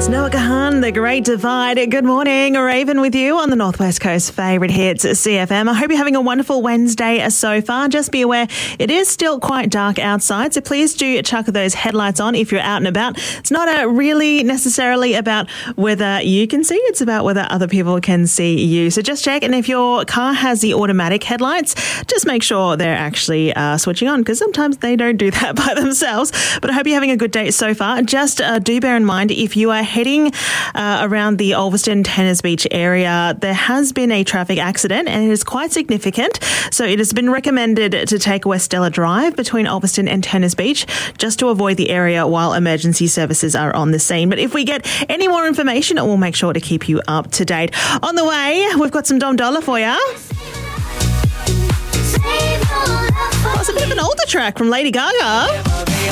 Noah Kahan, The Great Divide. Good morning, Raven with you on the Northwest Coast favourite hits, CFM. I hope you're having a wonderful Wednesday so far. Just be aware it is still quite dark outside, so please do chuck those headlights on if you're out and about. It's not really necessarily about whether you can see, it's about whether other people can see you. So just check, and if your car has the automatic headlights, just make sure they're actually switching on, because sometimes they don't do that by themselves. But I hope you're having a good day so far. Just do bear in mind, if you are heading around the Ulverstone Tenners Beach area, there has been a traffic accident and it is quite significant. So it has been recommended to take West Stella Drive between Ulverstone and Tenners Beach just to avoid the area while emergency services are on the scene. But if we get any more information, we'll make sure to keep you up to date. On the way, we've got some Dom Dollar for you. Plus a bit of an older track from Lady Gaga.